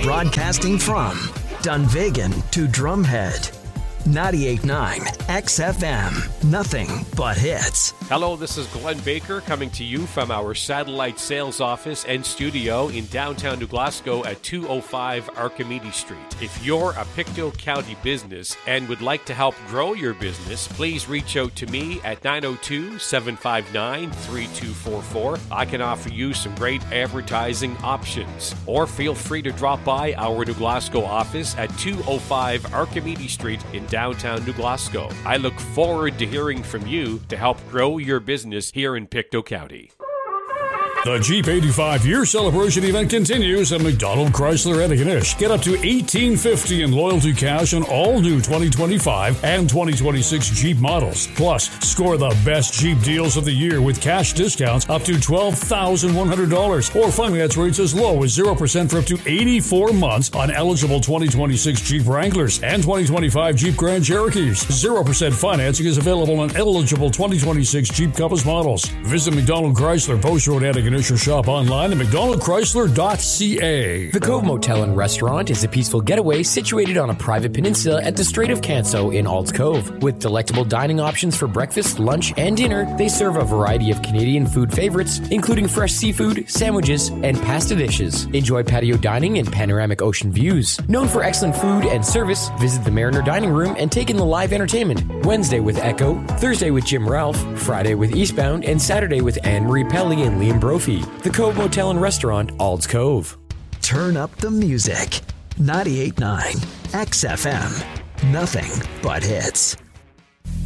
Broadcasting from Dunvegan to Drumhead. 98.9 XFM. Nothing but hits. Hello, this is Glenn Baker coming to you from our satellite sales office and studio in downtown New Glasgow at 205 Archimedes Street. If you're a Pictou County business and would like to help grow your business, please reach out to me at 902-759-3244. I can offer you some great advertising options. Or feel free to drop by our New Glasgow office at 205 Archimedes Street in downtown New Glasgow. I look forward to hearing from you to help grow your business here in Pictou County. The Jeep 85-year celebration event continues at McDonald Chrysler Antigonish. Get up to $1,850 in loyalty cash on all new 2025 and 2026 Jeep models. Plus, score the best Jeep deals of the year with cash discounts up to $12,100 or finance rates as low as 0% for up to 84 months on eligible 2026 Jeep Wranglers and 2025 Jeep Grand Cherokees. 0% financing is available on eligible 2026 Jeep Compass models. Visit McDonald Chrysler Post Road Antigonish or shop online at mcdonaldchrysler.ca. The Cove Motel and Restaurant is a peaceful getaway situated on a private peninsula at the Strait of Canso in Alts Cove. With delectable dining options for breakfast, lunch, and dinner, they serve a variety of Canadian food favorites, including fresh seafood, sandwiches, and pasta dishes. Enjoy patio dining and panoramic ocean views. Known for excellent food and service, visit the Mariner Dining Room and take in the live entertainment. Wednesday with Echo, Thursday with Jim Ralph, Friday with Eastbound, and Saturday with Anne-Marie Pelly and Liam Brophy. The Cove Motel and Restaurant, Alds Cove. Turn up the music. 98.9 XFM. Nothing but hits.